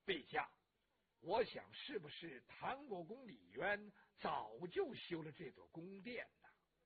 陛下，我想是不是唐国公李渊早就修了这座宫殿呢？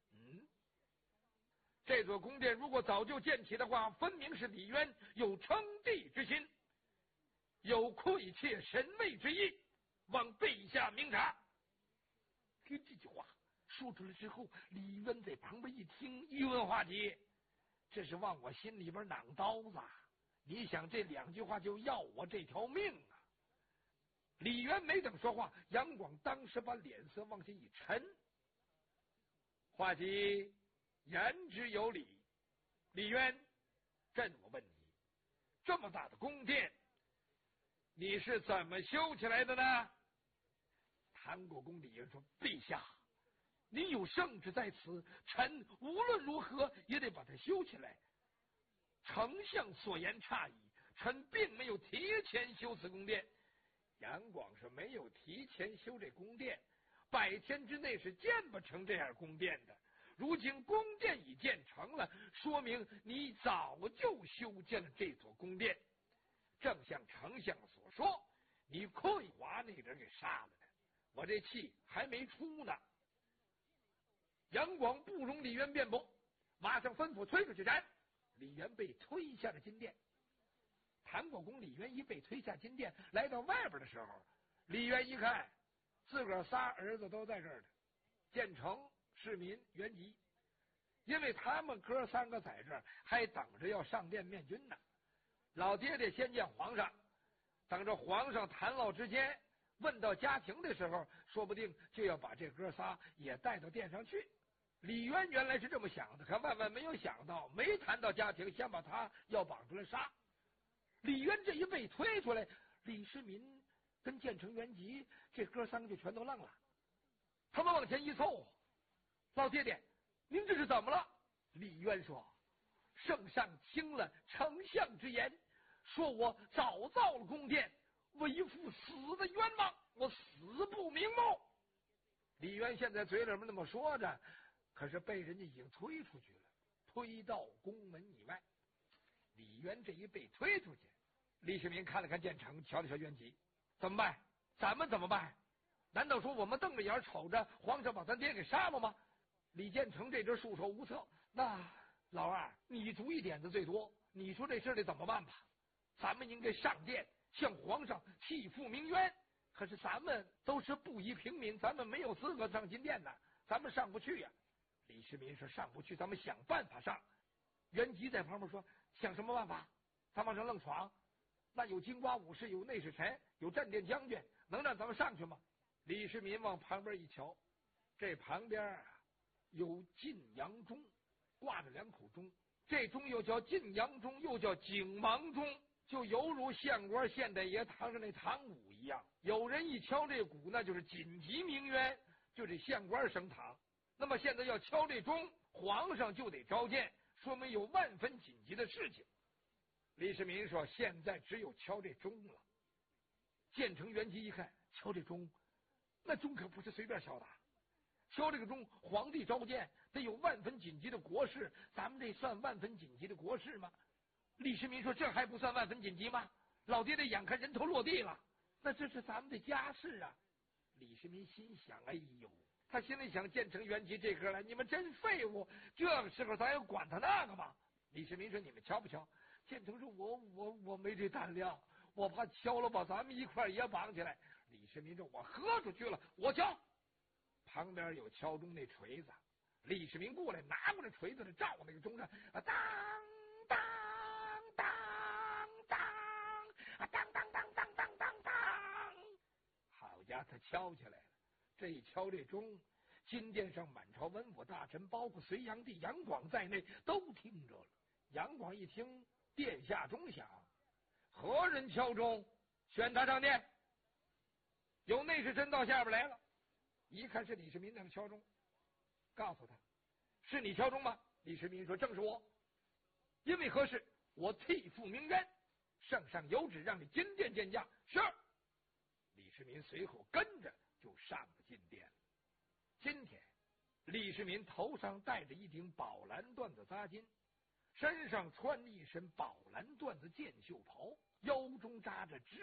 这座宫殿如果早就建起的话，分明是李渊有称帝之心，有窥窃神位之意，望陛下明察。听这句话说出来之后，李渊在旁边一听，一问话题，这是往我心里边攮刀子。你想这2句话就要我这条命啊！李渊没等说话，杨广当时把脸色往下一沉。话题言之有理，李渊，朕我问你，这么大的宫殿，你是怎么修起来的呢？唐国公李渊说：“陛下，你有圣旨在此，臣无论如何也得把它修起来。丞相所言差矣，臣并没有提前修此宫殿。”杨广是没有提前修这宫殿，100天之内是建不成这样宫殿的。如今宫殿已建成了，说明你早就修建了这座宫殿。正像丞相所说，你窥华那人给杀了的，我这气还没出呢。杨广不容李渊辩驳，马上吩咐推出去斩。李渊被推下了金殿。唐国公李渊一被推下金殿，来到外边的时候，李渊一看，自个儿仨儿子都在这儿呢，建成、市民、元吉，因为他们哥3个在这儿，还等着要上殿面君呢。老爹爹先见皇上，等着皇上谈唠之间，问到家庭的时候，说不定就要把这哥仨也带到殿上去。李渊原来是这么想的，可万万没有想到，没谈到家庭，先把他要绑出来杀。李渊这一被推出来，李世民跟建成、元吉这哥3个就全都愣了。他们往前一凑，老爹爹，您这是怎么了？李渊说：“圣上听了丞相之言，说我早造了宫殿，为父死的冤枉，我死不瞑目。”李渊现在嘴里面那么说着，可是被人家已经推出去了，推到宫门以外。李渊这一被推出去，李世民看了看建成，瞧了瞧元吉，怎么办？咱们怎么办？难道说我们瞪着眼瞅着皇上把咱爹给杀了吗？李建成这阵束手无策。那老二，你主意点子最多，你说这事得怎么办吧？咱们应该上殿向皇上替父鸣冤，可是咱们都是布衣平民，咱们没有资格上金殿呢，咱们上不去呀。李世民说：“上不去，咱们想办法上。”元吉在旁边说：“想什么办法？咱往上愣闯？那有金瓜武士，有内侍臣，有镇殿将军，能让咱们上去吗？”李世民往旁边一瞧，这旁边啊有晋阳钟，挂着2口钟，这钟又叫晋阳钟，又叫景芒钟，就犹如县官县太爷堂上那堂鼓一样。有人一敲这鼓，那就是紧急鸣冤，就这县官升堂。那么现在要敲这钟，皇上就得召见，说明有万分紧急的事情。李世民说：“现在只有敲这钟了。”建成、元吉一看，敲这钟，那钟可不是随便敲的，敲这个钟，皇帝召见得有万分紧急的国事，咱们这算万分紧急的国事吗？李世民说：“这还不算万分紧急吗？老爹爹眼看人头落地了，那这是咱们的家事啊。”李世民心想：“哎呦！”他心里想，建成、元吉这哥来，你们真废物，这个时候咱要管他那个吗？李世民说：“你们敲不敲？”建成说：“我没这胆量，我怕敲了把咱们一块也绑起来。”李世民说：“我喝出去了，我敲。”旁边有敲钟那锤子，李世民过来拿过这锤子来照那个钟上，当当当当当当当当当当当，好家伙，他敲起来了。这一敲这钟，金殿上满朝文武大臣，包括隋炀帝杨广在内，都听着了。杨广一听殿下钟响，何人敲钟？宣他上殿。有内侍臣到下边来了，一看是李世民在那敲钟，告诉他：“是你敲钟吗？”李世民说：“正是我。因为何事？我替父鸣冤，圣上有旨让你金殿见驾。”是。李世民随后跟着就上了金殿。今天李世民头上戴着一顶宝蓝缎子扎巾，身上穿一身宝蓝缎子箭袖袍，腰中扎着直